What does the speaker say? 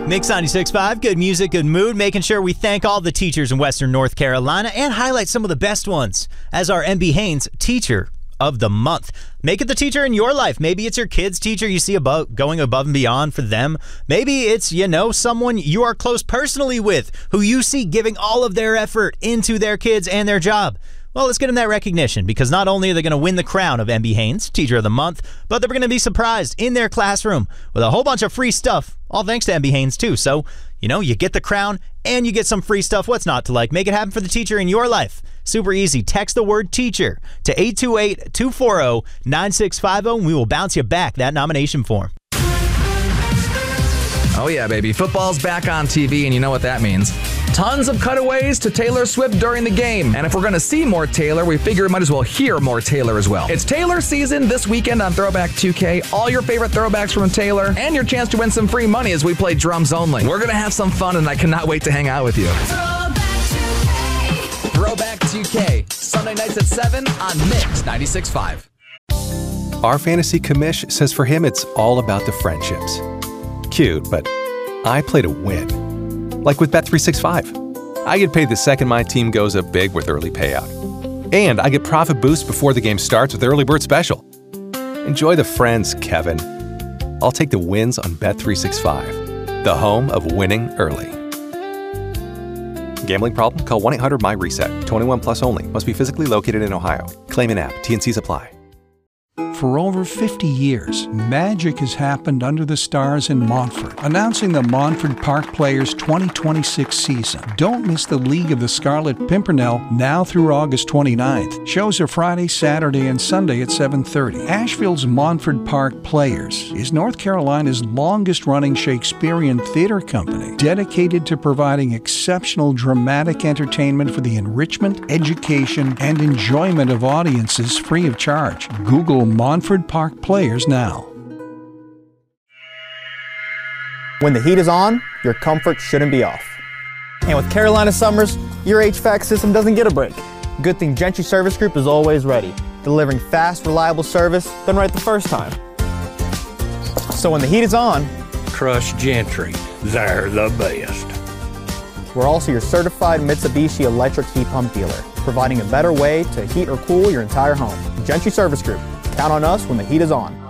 Mix 96.5, good music, good mood, making sure we thank all the teachers in Western North Carolina and highlight some of the best ones as our MB Haynes Teacher of the Month. Make it the teacher in your life. Maybe it's your kid's teacher you see going above and beyond for them. Maybe it's, someone you are close personally with who you see giving all of their effort into their kids and their job. Well, let's get them that recognition, because not only are they going to win the crown of MB Haynes Teacher of the Month, but they're going to be surprised in their classroom with a whole bunch of free stuff, all thanks to MB Haynes too. So, you get the crown and you get some free stuff. What's not to like? Make it happen for the teacher in your life. Super easy. Text the word teacher to 828-240-9650 and we will bounce you back that nomination form. Oh yeah, baby. Football's back on TV, and you know what that means. Tons of cutaways to Taylor Swift during the game. And if we're going to see more Taylor, we figure we might as well hear more Taylor as well. It's Taylor season this weekend on Throwback 2K. All your favorite throwbacks from Taylor, and your chance to win some free money as we play drums only. We're going to have some fun, and I cannot wait to hang out with you. Throwback 2K, Sunday nights at 7 on Mix 96.5. Our fantasy commish says for him it's all about the friendships. Cute, but I play to win. Like with Bet365. I get paid the second my team goes up big with early payout. And I get profit boost before the game starts with Early Bird Special. Enjoy the friends, Kevin. I'll take the wins on Bet365, the home of winning early. Gambling problem? Call 1-800-MY-RESET. 21 plus only. Must be physically located in Ohio. Claim in app. T&Cs apply. For over 50 years, magic has happened under the stars in Montfort. Announcing the Montfort Park Players 2026 season. Don't miss the League of the Scarlet Pimpernel now through August 29th. Shows are Friday, Saturday, and Sunday at 7:30. Asheville's Montfort Park Players is North Carolina's longest-running Shakespearean theater company, dedicated to providing exceptional dramatic entertainment for the enrichment, education, and enjoyment of audiences free of charge. Google Montfort Park Players now. When the heat is on, your comfort shouldn't be off. And with Carolina summers, your HVAC system doesn't get a break. Good thing Gentry Service Group is always ready, delivering fast, reliable service done right the first time. So when the heat is on, trust Gentry. They're the best. We're also your certified Mitsubishi electric heat pump dealer, providing a better way to heat or cool your entire home. Gentry Service Group. Count on us when the heat is on.